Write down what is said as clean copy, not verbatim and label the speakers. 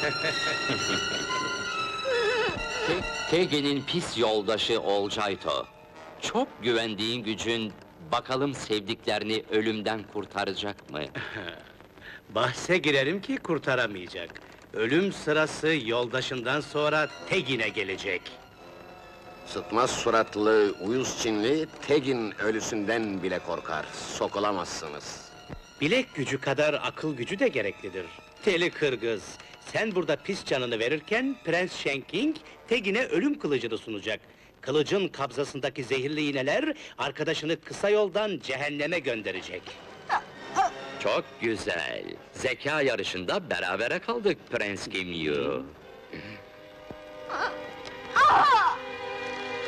Speaker 1: Tegin'in pis yoldaşı Olcayto. Çok güvendiğin gücün, bakalım sevdiklerini ölümden kurtaracak mı?
Speaker 2: Bahse girerim ki kurtaramayacak. Ölüm sırası yoldaşından sonra Tegin'e gelecek.
Speaker 3: Sıtmaz suratlı, uyuz Çinli, Tegin ölüsünden bile korkar. Sokulamazsınız.
Speaker 2: Bilek gücü kadar akıl gücü de gereklidir. Deli Kırgız, sen burada pis canını verirken Prens Shenking Tegin'e ölüm kılıcını sunacak. Kılıcın kabzasındaki zehirli iğneler arkadaşını kısa yoldan cehenneme gönderecek.
Speaker 1: Çok güzel. Zeka yarışında berabere kaldık Prens Gimyu.